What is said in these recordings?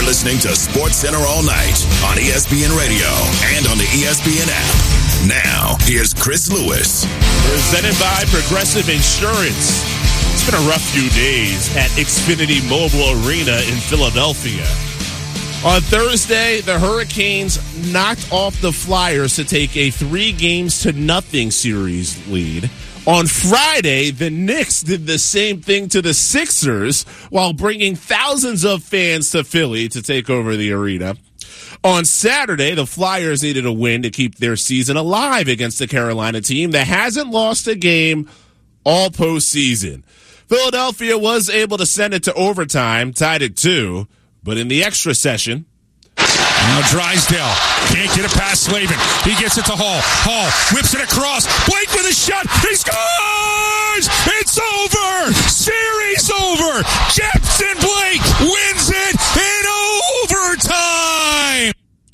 listening to SportsCenter all night on ESPN Radio and on the ESPN app. Now, here's Chris Lewis. Presented by Progressive Insurance. It's been a rough few days at Xfinity Mobile Arena in Philadelphia. On Thursday, the Hurricanes knocked off the Flyers to take a 3-0 series lead. On Friday, the Knicks did the same thing to the Sixers while bringing thousands of fans to Philly to take over the arena. On Saturday, the Flyers needed a win to keep their season alive against the Carolina team that hasn't lost a game all postseason. Philadelphia was able to send it to overtime, tied at 2, but in the extra session, now Drysdale can't get it past Slavin. He gets it to Hall. Hall whips it across. Blake with a shot. He scores! It's over! Series over! Jefferson Blake wins it in overtime!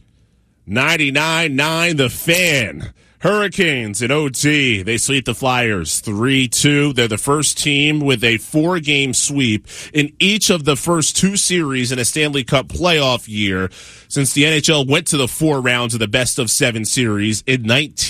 99-9 the Fan. Hurricanes in OT. They sweep the Flyers 3-2. They're the first team with a 4-game sweep in each of the first 2 series in a Stanley Cup playoff year since the NHL went to the 4 rounds of the best-of-7 series in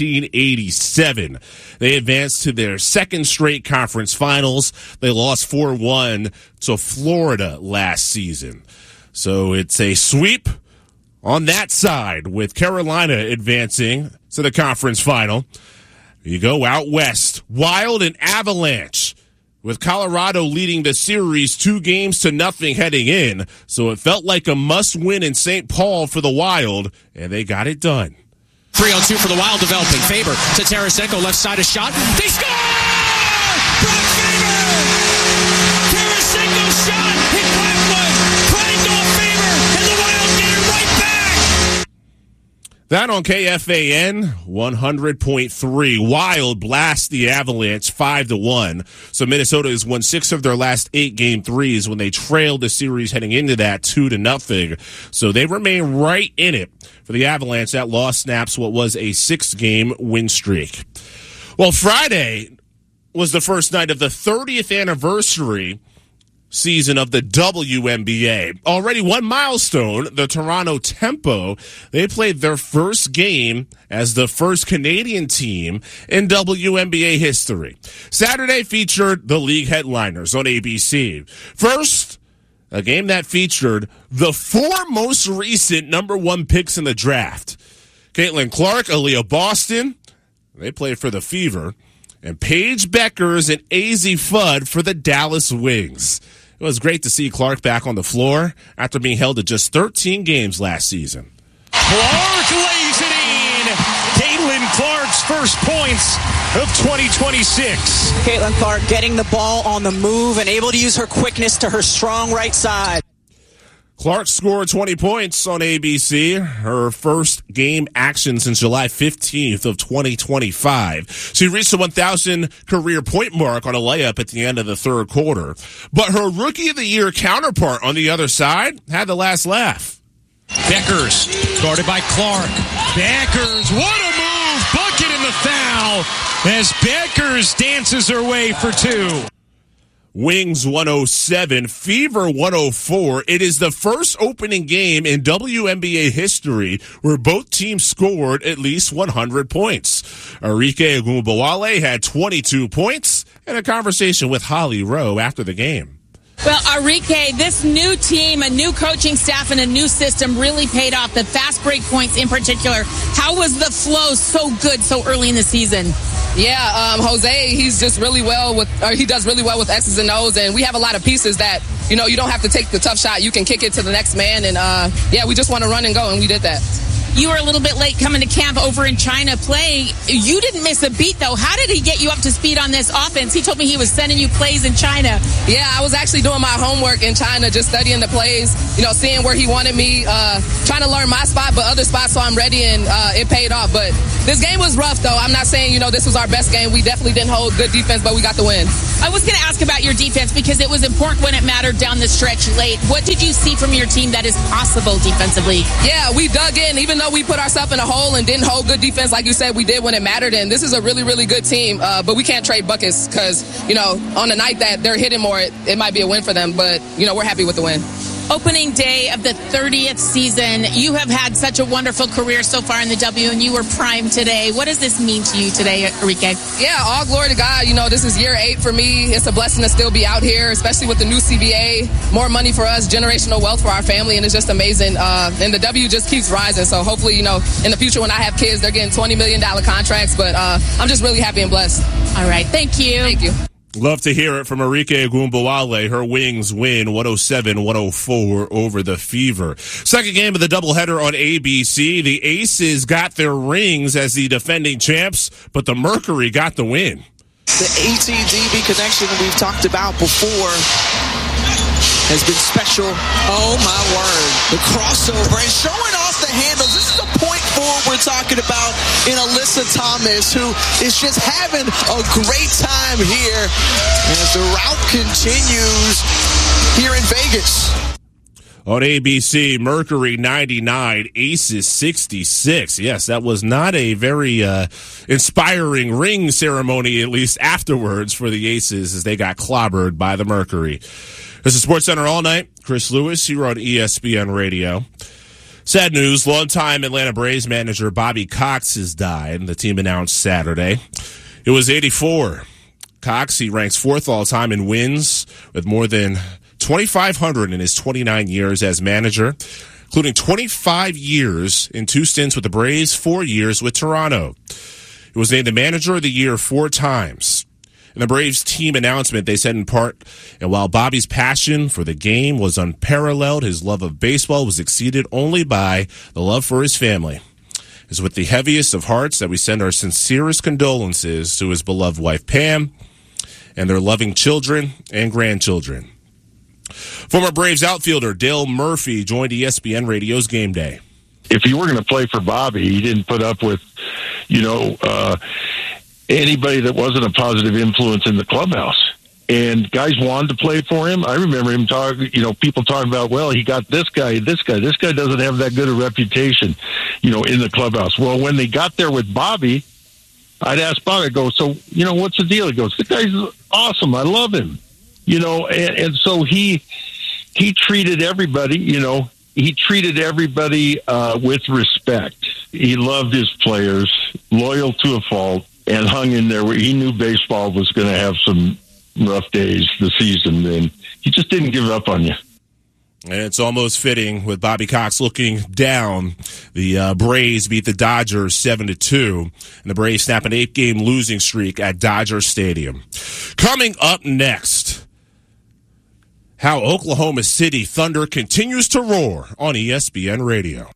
1987. They advanced to their second straight conference finals. They lost 4-1 to Florida last season. So it's a sweep on that side, with Carolina advancing to the conference final. You go out west. Wild and Avalanche, with Colorado leading the series 2-0 heading in. So it felt like a must-win in St. Paul for the Wild, and they got it done. 3-on-2 for the Wild developing. Faber to Tarasenko, left side a shot. They score! Brock Faber! Tarasenko shot! Hit Blackwood! Claimed off Faber! And the Wild get it right back! That on KFAN 100.3. Wild blast the Avalanche 5-1. So Minnesota has won 6 of their last 8 game threes when they trailed the series heading into that 2-0. So they remain right in it. For the Avalanche, that loss snaps what was a 6-game win streak. Well, Friday was the first night of the 30th anniversary season of the WNBA. Already one milestone, the Toronto Tempo. They played their first game as the first Canadian team in WNBA history. Saturday featured the league headliners on ABC. First, a game that featured the 4 most recent number 1 picks in the draft. Caitlin Clark, Aaliyah Boston, they played for the Fever, and Paige Beckers and AZ Fudd for the Dallas Wings. It was great to see Clark back on the floor after being held to just 13 games last season. Clark lays it in. Caitlin Clark's first points of 2026. Caitlin Clark getting the ball on the move and able to use her quickness to her strong right side. Clark scored 20 points on ABC, her first game action since July 15th of 2025. She reached the 1,000 career point mark on a layup at the end of the third quarter. But her Rookie of the Year counterpart on the other side had the last laugh. Beckers, guarded by Clark. Beckers, what a move! Bucket in the foul as Beckers dances her way for 2. Wings 107, Fever 104. It is the first opening game in WNBA history where both teams scored at least 100 points. Arike Ogunbowale had 22 points and a conversation with Holly Rowe after the game. Well, Arike, this new team, a new coaching staff, and a new system really paid off. The fast break points in particular. How was the flow so good so early in the season? Yeah, Jose, he does really well with X's and O's, and we have a lot of pieces that, you don't have to take the tough shot. You can kick it to the next man, and we just want to run and go, and we did that. You were a little bit late coming to camp over in China playing. You didn't miss a beat, though. How did he get you up to speed on this offense? He told me he was sending you plays in China. Yeah, I was actually doing my homework in China, just studying the plays, seeing where he wanted me, trying to learn my spot, but other spots so I'm ready, and it paid off. But this game was rough, though. I'm not saying, this was our best game. We definitely didn't hold good defense, but we got the win. I was going to ask about your defense because it was important when it mattered down the stretch late. What did you see from your team that is possible defensively? Yeah, we dug in, even though we put ourselves in a hole and didn't hold good defense like you said we did when it mattered. And this is a really, really good team, but we can't trade buckets because, on the night that they're hitting more, it might be a win for them. But, we're happy with the win. Opening day of the 30th season. You have had such a wonderful career so far in the W, and you were primed today. What does this mean to you today, Enrique? Yeah, all glory to God. This is year 8 for me. It's a blessing to still be out here, especially with the new CBA. More money for us, generational wealth for our family, and it's just amazing. And the W just keeps rising. So hopefully, in the future when I have kids, they're getting $20 million contracts. But I'm just really happy and blessed. All right. Thank you. Thank you. Love to hear it from Arike Ogunbowale. Her Wings win 107-104 over the Fever. Second game of the doubleheader on ABC. The Aces got their rings as the defending champs, but the Mercury got the win. The ATDB connection we've talked about before has been special. Oh, my word. The crossover and showing off the handles. This is a point forward we're talking about in Alyssa Thomas, who is just having a great time here as the route continues here in Vegas. On ABC, Mercury 99, Aces 66. Yes, that was not a very inspiring ring ceremony, at least afterwards, for the Aces as they got clobbered by the Mercury. This is SportsCenter All Night. Chris Lewis here on ESPN Radio. Sad news, longtime Atlanta Braves manager Bobby Cox has died. The team announced Saturday. It was 84. Cox, he ranks 4th all-time in wins with more than 2,500 in his 29 years as manager, including 25 years in 2 stints with the Braves, 4 years with Toronto. He was named the Manager of the Year 4 times. In the Braves team announcement, they said in part, and while Bobby's passion for the game was unparalleled, his love of baseball was exceeded only by the love for his family. It's with the heaviest of hearts that we send our sincerest condolences to his beloved wife, Pam, and their loving children and grandchildren. Former Braves outfielder Dale Murphy joined ESPN Radio's Game Day. If you were going to play for Bobby, he didn't put up with, anybody that wasn't a positive influence in the clubhouse. And guys wanted to play for him. I remember him talking, people talking about, well, he got this guy. This guy doesn't have that good a reputation, in the clubhouse. Well, when they got there with Bobby, I'd ask Bobby, I go, so, what's the deal? He goes, the guy's awesome. I love him. And so he treated everybody, he treated everybody with respect. He loved his players, loyal to a fault, and hung in there. He knew baseball was going to have some rough days this season, and he just didn't give up on you. And it's almost fitting with Bobby Cox looking down. The Braves beat the Dodgers 7-2, and the Braves snap an 8-game losing streak at Dodger Stadium. Coming up next, how Oklahoma City Thunder continues to roar on ESPN Radio.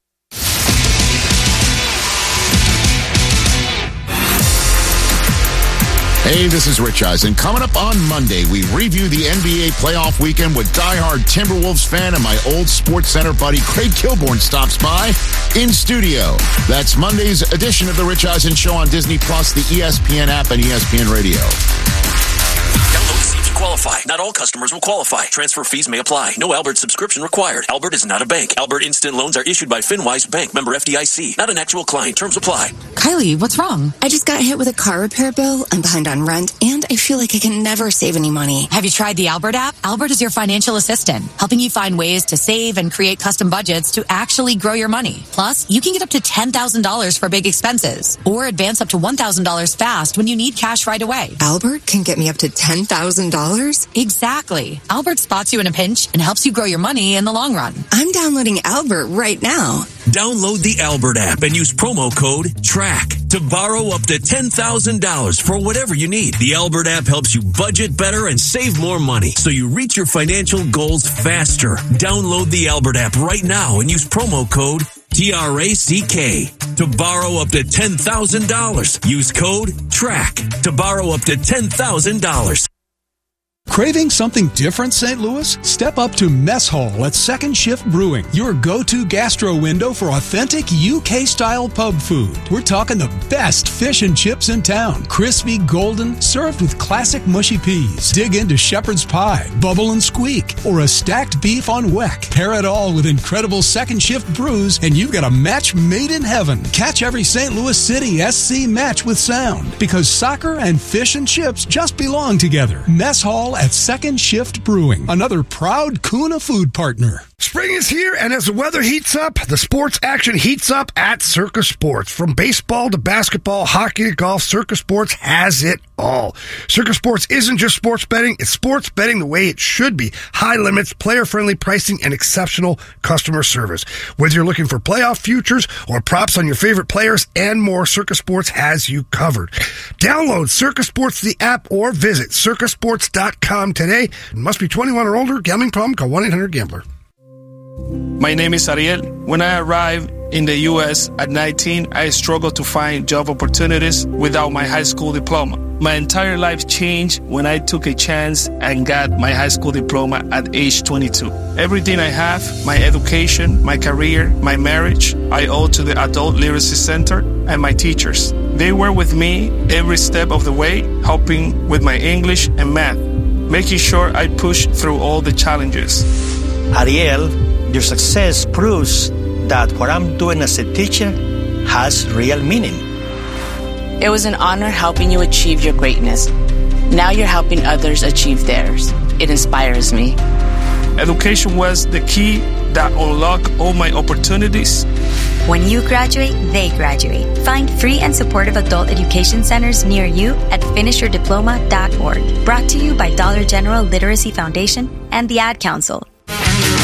Hey, this is Rich Eisen. Coming up on Monday, we review the NBA playoff weekend with diehard Timberwolves fan and my old SportsCenter buddy Craig Kilborn stops by in studio. That's Monday's edition of the Rich Eisen Show on Disney+, the ESPN app, and ESPN Radio. Download to see if you qualify. Not all customers will qualify. Transfer fees may apply. No Albert subscription required. Albert is not a bank. Albert Instant Loans are issued by FinWise Bank, member FDIC. Not an actual client. Terms apply. Kylie, what's wrong? I just got hit with a car repair bill. I'm behind on rent, and I feel like I can never save any money. Have you tried the Albert app? Albert is your financial assistant, helping you find ways to save and create custom budgets to actually grow your money. Plus, you can get up to $10,000 for big expenses, or advance up to $1,000 fast when you need cash right away. Albert can get me up to $10,000? Exactly. Albert spots you in a pinch and helps you grow your money in the long run. I'm downloading Albert right now. Download the Albert app and use promo code TRACK to borrow up to $10,000 for whatever you need. The Albert app helps you budget better and save more money so you reach your financial goals faster. Download the Albert app right now and use promo code TRACK to borrow up to $10,000. Use code TRACK to borrow up to $10,000. Craving something different, St. Louis? Step up to Mess Hall at Second Shift Brewing, your go-to gastro window for authentic UK-style pub food. We're talking the best fish and chips in town. Crispy, golden, served with classic mushy peas. Dig into shepherd's pie, bubble and squeak, or a stacked beef on weck. Pair it all with incredible Second Shift brews, and you've got a match made in heaven. Catch every St. Louis City SC match with sound, because soccer and fish and chips just belong together. Mess Hall at Second Shift Brewing, another proud Kuna food partner. Spring is here, and as the weather heats up, the sports action heats up at Circus Sports. From baseball to basketball, hockey to golf, Circus Sports has it all. Circus Sports isn't just sports betting, it's sports betting the way it should be. High limits, player-friendly pricing, and exceptional customer service. Whether you're looking for playoff futures or props on your favorite players and more, Circus Sports has you covered. Download Circus Sports, the app, or visit circusports.com today. It must be 21 or older. Gambling problem? Call 1-800-GAMBLER. My name is Ariel. When I arrived in the U.S. at 19, I struggled to find job opportunities without my high school diploma. My entire life changed when I took a chance and got my high school diploma at age 22. Everything I have, my education, my career, my marriage, I owe to the Adult Literacy Center and my teachers. They were with me every step of the way, helping with my English and math, making sure I pushed through all the challenges. Ariel, your success proves that what I'm doing as a teacher has real meaning. It was an honor helping you achieve your greatness. Now you're helping others achieve theirs. It inspires me. Education was the key that unlocked all my opportunities. When you graduate, they graduate. Find free and supportive adult education centers near you at finishyourdiploma.org. Brought to you by Dollar General Literacy Foundation and the Ad Council.